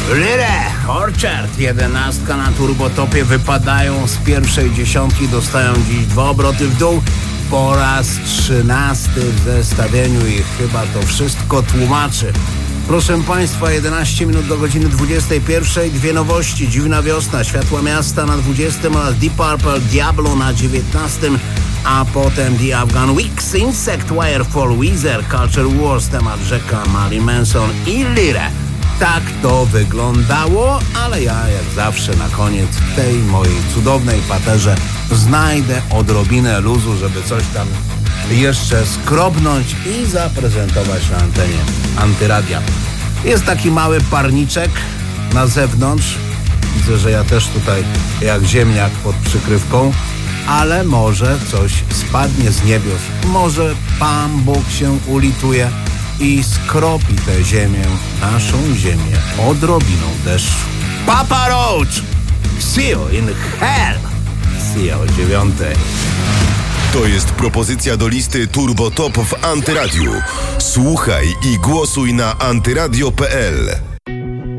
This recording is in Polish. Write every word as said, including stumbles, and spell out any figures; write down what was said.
Lyle, Orchard, jedenastka na turbotopie, wypadają z pierwszej dziesiątki, dostają dziś dwa obroty w dół. Po raz trzynasty w zestawieniu i chyba to wszystko tłumaczy. Proszę Państwa, jedenaście minut do godziny dwudziestej pierwszej. Dwie nowości. Dziwna wiosna, Światła miasta na dwudziestym oraz Deep Purple, Diablo na dziewiętnastym. A potem The Afghan Weeks, Insect, Wirefall, Weezer, Culture Wars, temat rzeka, Marilyn Manson i Lyle. Tak to wyglądało, ale ja jak zawsze na koniec w tej mojej cudownej paterze znajdę odrobinę luzu, żeby coś tam jeszcze skrobnąć i zaprezentować na antenie Antyradia. Jest taki mały parniczek na zewnątrz. Widzę, że ja też tutaj jak ziemniak pod przykrywką, ale może coś spadnie z niebios. Może Pan Bóg się ulituje i skropi tę ziemię, naszą ziemię, odrobiną deszczu. Papa Roach! See you in hell! See you o dziewiątej. To jest propozycja do listy Turbo Top w Antyradiu. Słuchaj i głosuj na antyradio kropka p l.